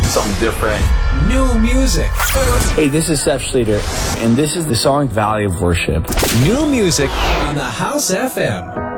something different. New music. Hey, this is Seth Schleter, and this is the song Valley of Worship. New music on the House FM.